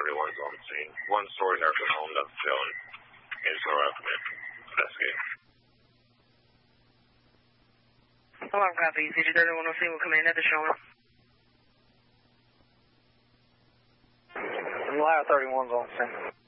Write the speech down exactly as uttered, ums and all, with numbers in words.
thirty-one's on the scene. One story nursing home, nothing shown. eighty-four hour command. Investigate. Alarm copy. C G thirty-one on scene will come in at the shoulder. Ohio thirty-one's on scene.